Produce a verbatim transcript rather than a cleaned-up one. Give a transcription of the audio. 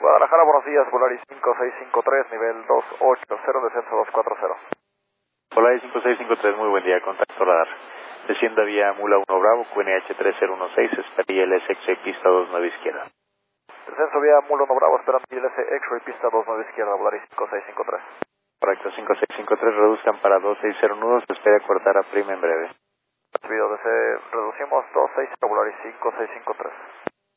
Guadalajara, buenos días, Volaris cinco seis cinco tres, nivel dos ocho cero, descenso dos cuatro cero. Volaris cinco seis cinco tres, muy buen día, contacto radar. Descienda vía Mula uno Bravo, Q N H tres cero uno seis, espera I L S X-Ray pista dos nueve izquierda. Descenso vía Mula uno Bravo, esperando I L S X-Ray pista dos nueve izquierda, Volaris cinco seis cinco tres. Correcto, cinco seis cinco tres, reduzcan para dos seis cero nudos, espera cortar a prima en breve. Recibido, reducimos dos seis cero, Volaris cinco seis cinco tres.